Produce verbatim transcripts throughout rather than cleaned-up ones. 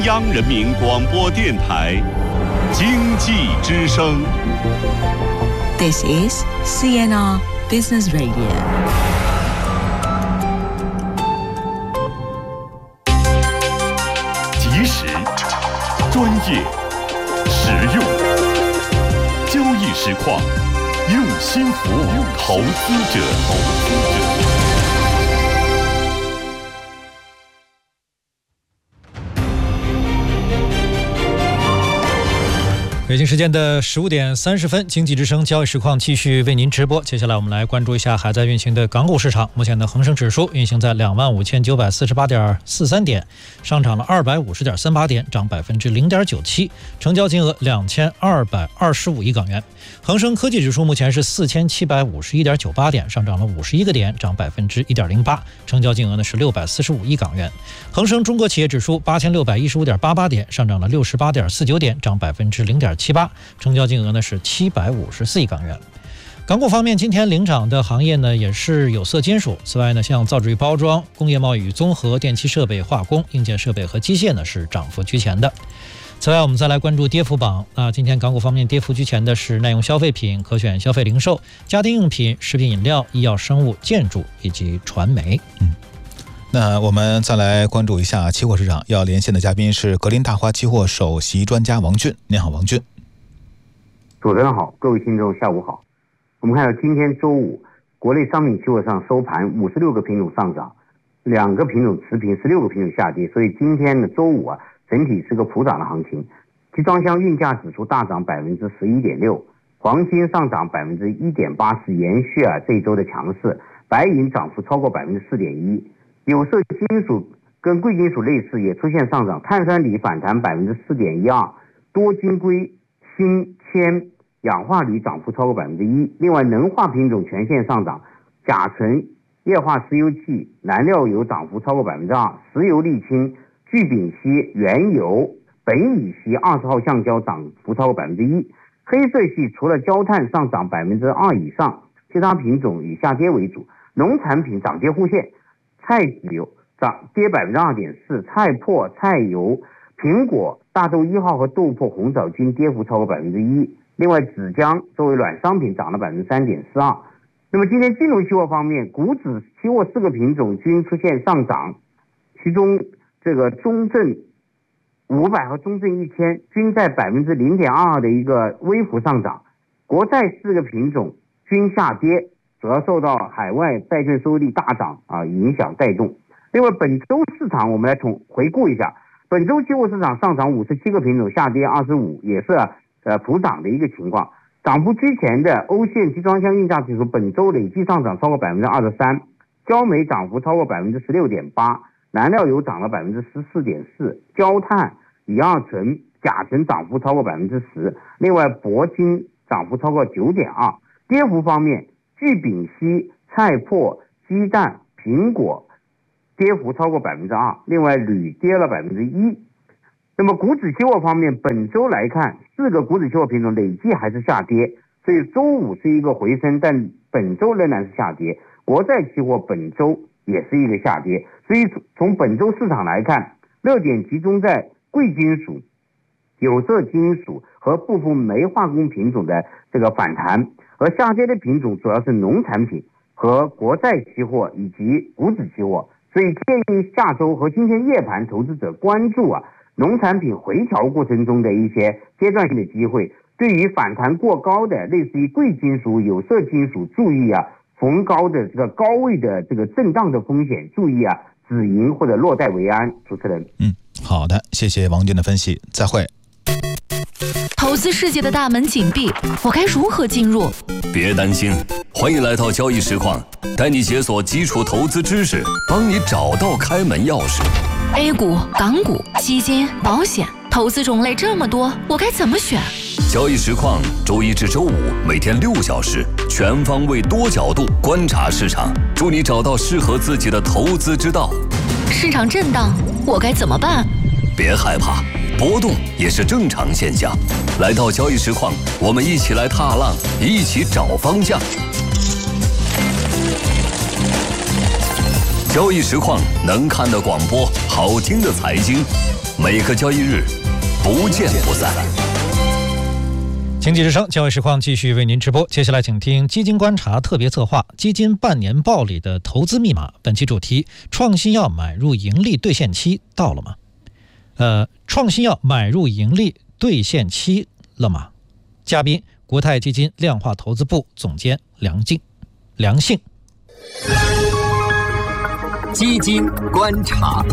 央人民广播电台经济之声。 This is C N R Business Radio。 及时、专业、实用，交易实况，用心服务投资者。投资者。 北京时间的十五点三十分，经济之声交易实况继续为您直播。接下来我们来关注一下还在运行的港股市场。目前的恒生指数运行在两万五千九百四十八点四三点，上涨了二百五十点三八点，涨百分之零点九七，成交金额两千二百二十五亿港元。恒生科技指数目前是四千七百五十一点九八点，上涨了五十一个点，涨百分之一点零八，成交金额呢是六百四十五亿港元。恒生中国企业指数八千六百一十五点八八点，上涨了六十八点四九点，涨百分之零点七八，成交金额呢是七百五十四亿港元。港股方面，今天领涨的行业呢也是有色金属，此外呢，像造纸与包装、工业贸易综合、电气设备、化工、硬件设备和机械呢是涨幅居前的。此外，我们再来关注跌幅榜啊，今天港股方面跌幅居前的是耐用消费品、可选消费零售、家庭用品、食品饮料、医药生物、建筑以及传媒。 嗯。那我们再来关注一下期货市场，要连线的嘉宾是格林大华期货首席专家王俊。您好，王俊。 主持人好，各位听众下午好。我们看到今天周五，国内商品期货上收盘，五十六个品种上涨，两个品种持平，十六个品种下跌，所以今天的周五啊，整体是个普涨的行情。集装箱运价指数大涨百分之十一点六，黄金上涨百分之一点八，是延续啊这一周的强势。白银涨幅超过百分之四点一，有色金属跟贵金属类似也出现上涨，碳酸锂反弹百分之四点一二，多晶硅、锌、铅、氧化铝涨幅超过百分之一。另外，能化品种全线上涨，甲醇、液化石油气、燃料油涨幅超过百分之二，石油沥青、聚丙烯、原油、苯乙烯二十号橡胶涨幅超过百分之一。黑色系除了焦炭上涨百分之二以上，其他品种以下跌为主。农产品涨跌互现，菜籽油涨跌百分之二点四，菜粕、菜油、苹果、大豆一号和豆粕、红枣均跌幅超过百分之一。另外，纸浆作为软商品涨了百分之三点四二。那么今天金融期货方面，股指期货四个品种均出现上涨，其中这个中证五百和中证一千均在百分之零点二二的一个微幅上涨，国债四个品种均下跌，主要受到海外债券收益率大涨啊影响带动。另外，本周市场我们来从回顾一下，本周期货市场上涨五十七个品种，下跌二十五，也是呃普涨的一个情况。涨幅居前的欧线集装箱运价指数本周累计上涨超过百分之二十三，焦煤涨幅超过百分之十六点八，燃料油涨了百分之十四点四，焦炭、乙二醇、甲醇涨幅超过百分之十，另外铂金涨幅超过九点二。跌幅方面，聚丙烯、菜粕、鸡蛋、苹果跌幅超过百分之二，另外铝跌了百分之一。那么股指期货方面，本周来看，四个股指期货品种累计还是下跌，所以周五是一个回升，但本周仍然是下跌。国债期货本周也是一个下跌，所以从本周市场来看，热点集中在贵金属、有色金属和部分煤化工品种的这个反弹，而下跌的品种主要是农产品和国债期货以及股指期货。所以建议下周和今天夜盘投资者关注啊农产品回调过程中的一些阶段性的机会，对于反弹过高的类似于贵金属、有色金属，注意啊逢高的这个高位的这个震荡的风险，注意啊止盈或者落袋为安。主持人， 嗯，好的，谢谢王军的分析，再会。 投资世界的大门紧闭，我该如何进入？ 别担心，欢迎来到交易实况，带你解锁基础投资知识，帮你找到开门钥匙。 A 股、港股、基金、保险，投资种类这么多，我该怎么选？ 交易实况周一至周五每天六小时，全方位多角度观察市场，助你找到适合自己的投资之道。 市场震荡，我该怎么办？ 别害怕，波动也是正常现象。来到交易实况，我们一起来踏浪，一起找方向。交易实况能看的广播，好听的财经， 每个交易日不见不散。 经济之声交易实况继续为您直播，接下来请听基金观察特别策划基金半年报里的投资密码。本期主题：创新药买入盈利兑现期到了吗？呃，创新药买入盈利兑现期了吗？嘉宾：国泰基金量化投资部总监梁静、梁信。 基金观察。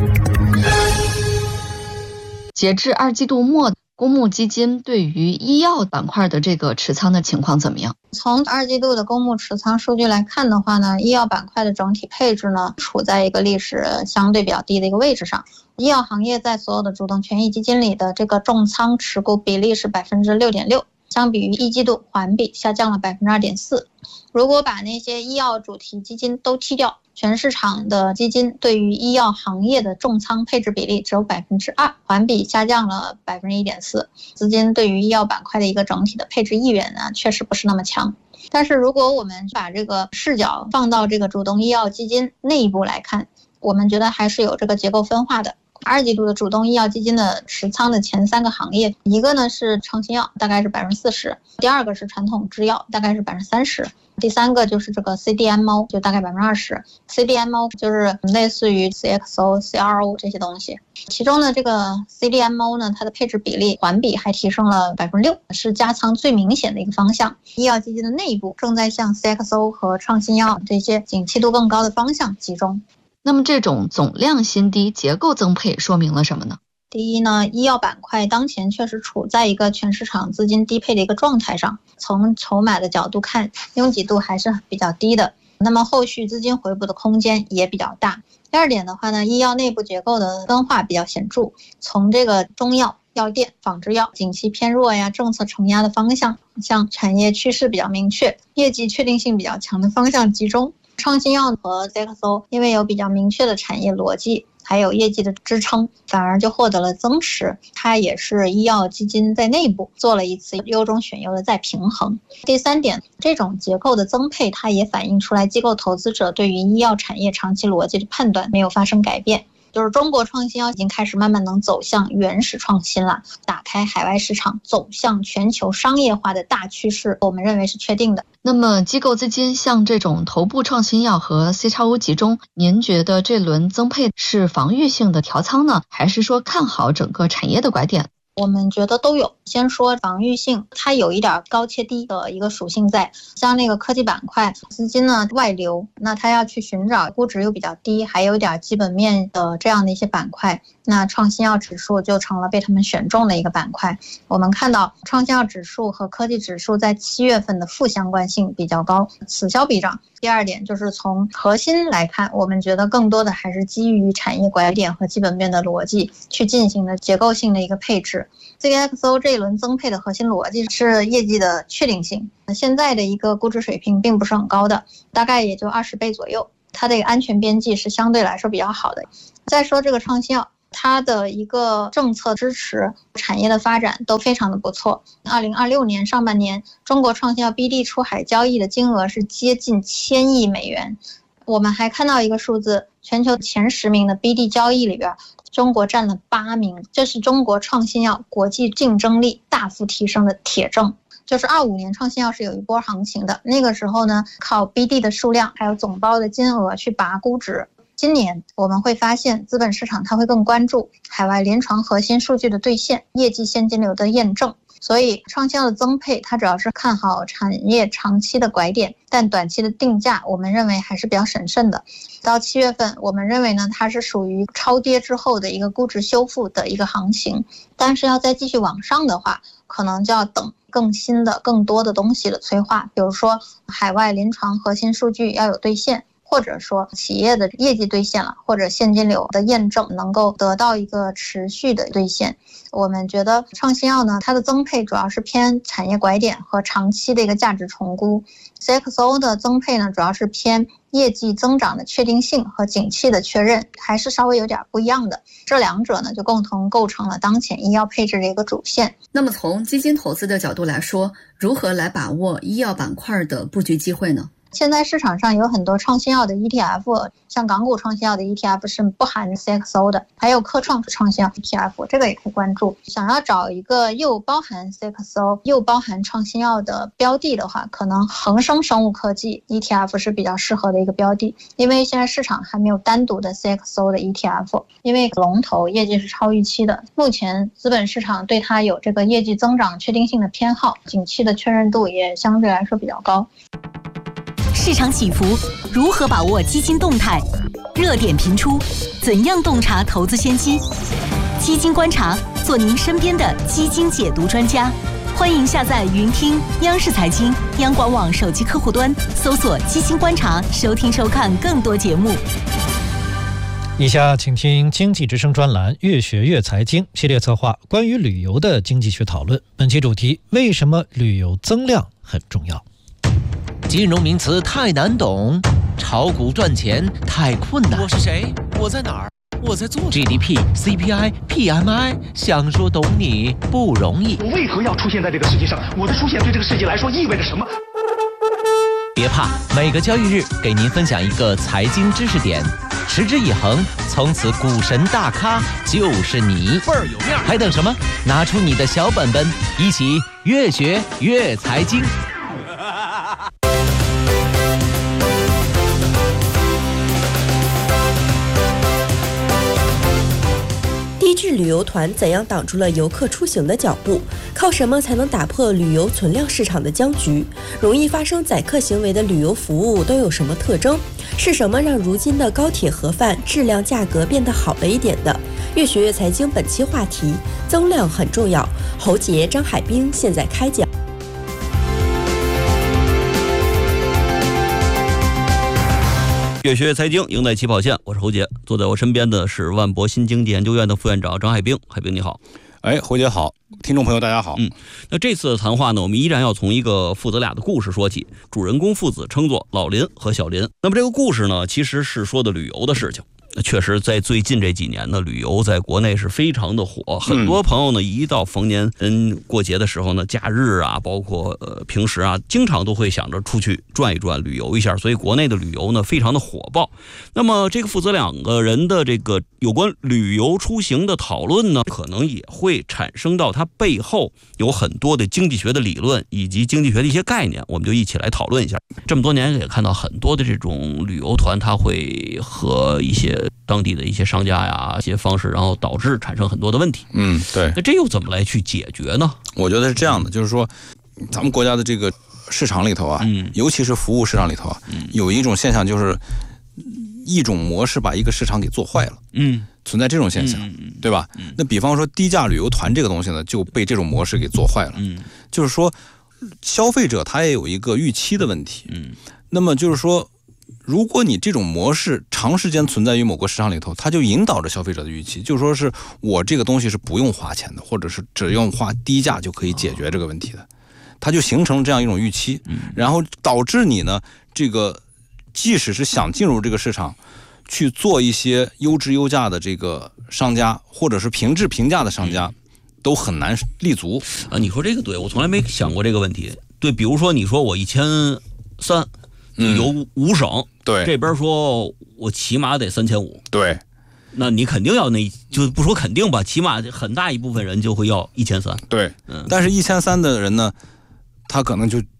截至二季度末，公募基金对于医药板块的这个持仓的情况怎么样？ 从二季度的公募持仓数据来看的话呢，医药板块的整体配置呢处在一个历史相对比较低的一个位置上。医药行业在所有的主动权益基金里的这个重仓持股比例是 百分之六点六， 相比于一季度环比下降了 百分之二点四。 如果把那些医药主题基金都剔掉，全市场的基金对于医药行业的重仓配置比例只有 百分之二， 环比下降了 百分之一点四。 资金对于医药板块的一个整体的配置意愿呢，确实不是那么强。但是如果我们把这个视角放到这个主动医药基金内部来看，我们觉得还是有这个结构分化的。二季度的主动医药基金的持仓的前三个行业，一个呢是创新药，大概是 百分之四十， 第二个是传统制药，大概是 百分之三十， 第三个就是这个 C D M O， 就大概 百分之二十。 C D M O 就是类似于 C X O、C R O 这些东西。其中呢这个 C D M O 呢，它的配置比例环比还提升了 百分之六， 是加仓最明显的一个方向。医药基金的内部正在向 C X O 和创新药这些景气度更高的方向集中。 那么这种总量新低结构增配说明了什么呢？ 第一呢，医药板块当前确实处在一个全市场资金低配的一个状态上，从筹码的角度看，拥挤度还是比较低的，那么后续资金回补的空间也比较大。第二点的话呢，医药内部结构的分化比较显著，从这个中药、药店、仿制药景气偏弱呀，政策承压的方向向产业趋势比较明确、业绩确定性比较强的方向集中。创新药和 C X O 因为有比较明确的产业逻辑，还有业绩的支撑，反而就获得了增持。它也是医药基金在内部做了一次优中选优的再平衡。第三点，这种结构的增配，它也反映出来机构投资者对于医药产业长期逻辑的判断没有发生改变。就是中国创新药已经开始慢慢能走向原始创新了，打开海外市场，走向全球商业化的大趋势，我们认为是确定的。 那么机构资金像这种头部创新药和 C X O 集中，您觉得这轮增配是防御性的调仓呢，还是说看好整个产业的拐点？ 我们觉得都有。先说防御性，它有一点高切低的一个属性在，像那个科技板块资金呢外流，那它要去寻找估值又比较低，还有一点基本面的这样的一些板块，那创新药指数就成了被他们选中的一个板块。我们看到创新药指数和科技指数在七月份的负相关性比较高，此消彼长。第二点就是从核心来看，我们觉得更多的还是基于产业拐点和基本面的逻辑去进行的结构性的一个配置。C X O 这一轮增配的核心逻辑是业绩的确定性，现在的一个估值水平并不是很高的，大概也就二十倍左右，它的安全边际是相对来说比较好的。再说这个创新药，它的一个政策支持、产业的发展都非常的不错。二零二六年上半年，中国创新药 B D 出海交易的金额是接近千亿美元。我们还看到一个数字，全球前十名的 B D 交易里边，中国占了八名，这是中国创新药国际竞争力大幅提升的铁证。就是二五年创新药是有一波行情的，那个时候呢，靠 B D 的数量还有总包的金额去拔估值。今年我们会发现资本市场它会更关注海外临床核心数据的兑现、业绩现金流的验证，所以创新药的增配它主要是看好产业长期的拐点，但短期的定价我们认为还是比较审慎的。到七月份我们认为呢，它是属于超跌之后的一个估值修复的一个行情，但是要再继续往上的话，可能就要等更新的更多的东西的催化，比如说海外临床核心数据要有兑现，或者说企业的业绩兑现了，或者现金流的验证能够得到一个持续的兑现。我们觉得创新药呢，它的增配主要是偏产业拐点和长期的一个价值重估。C X O 的增配呢，主要是偏业绩增长的确定性和景气的确认，还是稍微有点不一样的。这两者呢，就共同构成了当前医药配置的一个主线。 那么从基金投资的角度来说，如何来把握医药板块的布局机会呢？ 现在市场上有很多创新药的 E T F， 像港股创新药的 E T F 是不含 C X O 的，还有科创创新药 E T F， 这个也可以关注。想要找一个又包含 C X O 又包含创新药的标的的话，可能恒生生物科技 E T F 是比较适合的一个标的，因为现在市场还没有单独的 C X O 的 E T F， 因为龙头业绩是超预期的，目前资本市场对它有这个业绩增长确定性的偏好，景气的确认度也相对来说比较高。 市场起伏，如何把握基金动态？热点频出，怎样洞察投资先机？基金观察，做您身边的基金解读专家。欢迎下载云听央视财经、央广网手机客户端，搜索基金观察，收听收看更多节目。 以下请听经济之声专栏越学越财经系列策划关于旅游的经济学讨论。本期主题：为什么旅游增量很重要？ 金融名词太难懂，炒股赚钱太困难。 我是谁？我在哪儿？我在做 G D P、C P I、P M I， 想说懂你不容易。 我为何要出现在这个世界上？我的出现对这个世界来说意味着什么？ 别怕，每个交易日给您分享一个财经知识点，持之以恒，从此股神大咖就是你， 倍儿有面。 还等什么？拿出你的小本本，一起越学越财经。 低质旅游团怎样挡住了游客出行的脚步？靠什么才能打破旅游存量市场的僵局？容易发生宰客行为的旅游服务都有什么特征？是什么让如今的高铁盒饭质量价格变得好了一点的？越学越财经本期话题：增量很重要。侯杰、张海滨现在开讲。 越学越财经，赢在起跑线。我是侯杰，坐在我身边的是万博新经济研究院的副院长张海滨。海滨你好。 哎，侯杰好，听众朋友大家好。 嗯，那这次的谈话呢，我们依然要从一个父子俩的故事说起。主人公父子称作老林和小林。那么这个故事呢，其实是说的旅游的事情。确实在最近这几年呢，旅游在国内是非常的火，很多朋友呢一到逢年嗯过节的时候呢，假日啊，包括呃平时啊，经常都会想着出去转一转，旅游一下，所以国内的旅游呢非常的火爆。那么这个父子两个人的这个有关旅游出行的讨论呢，可能也会产生到它背后有很多的经济学的理论以及经济学的一些概念，我们就一起来讨论一下。这么多年也看到很多的这种旅游团，它会和一些当地的一些商家呀，一些方式，然后导致产生很多的问题。 嗯，对。 那这又怎么来去解决呢？ 我觉得是这样的，就是说，咱们国家的这个市场里头啊，嗯、尤其是服务市场里头啊，嗯、有一种现象就是一种模式把一个市场给做坏了。嗯，存在这种现象，嗯、对吧？嗯、那比方说低价旅游团这个东西呢，就被这种模式给做坏了。嗯，就是说，消费者他也有一个预期的问题。嗯，那么就是说，如果你这种模式长时间存在于某个市场里头，它就引导着消费者的预期，就是说是我这个东西是不用花钱的，或者是只用花低价就可以解决这个问题的，它就形成了这样一种预期，然后导致你呢，这个即使是想进入这个市场去做一些优质优价的这个商家，或者是平质平价的商家，都很难立足啊。你说这个对，我从来没想过这个问题。对，比如说你说我一千三。有五省， 对， 这边说我起码得三千五， 对， 那你肯定要那，就不说肯定吧，起码很大一部分人就会要一千三， 对，嗯，但是一千三的人呢，他可能就